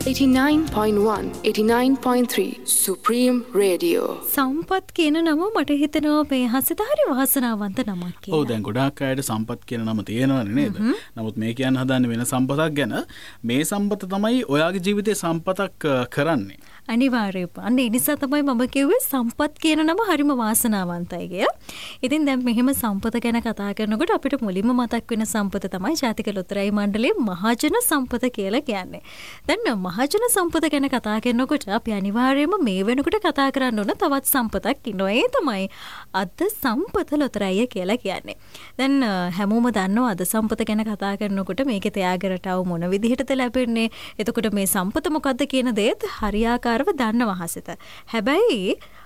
89.1, 89.3 Supreme Radio. සම්පත් කියන නම මට හිතෙනවා මේ හසිත හරි වාසනාවන්ත නමක් කියලා. ඔව් දැන් ගොඩාක් අයට සම්පත් කියන නම තියෙනවනේ නේද? නමුත් මේ කියන්න හදන්නේ වෙන සම්පතක් ගැන. මේ සම්පත තමයි ඔයාගේ ජීවිතේ සම්පතක් කරන්නේ. අනිවාර්යයෙන්ම. අන්න ඒ නිසා තමයි මම කිව්වේ සම්පත් කියන නම හරිම වාසනාවන්තයි කියලා. ඉතින් දැන් මෙහෙම සම්පත ගැන කතා කරනකොට අපිට මුලින්ම මතක් වෙන සම්පත තමයි ජාතික ලොතරැයි මණ්ඩලයේ මහජන සම්පත කියලා කියන්නේ. දැන් මහජන සම්පත ගැන කතා කරනකොට අපි අනිවාර්යයෙන්ම මේ වෙනකොට කතා කරන්න ඕන තවත් සම්පතක් ඉන්නවා. ඒ තමයි අද සම්පත ලොතරැයි කියලා කියන්නේ. දැන් හැමෝම දන්නවා අද සම්පත ගැන කතා කරනකොට මේකේ ත්‍යාගරටව මොන විදිහටද ලැබෙන්නේ? එතකොට මේ සම්පත මොකද්ද කියන දේත් හරියාකාරව දන්නවා හසිත. හැබැයි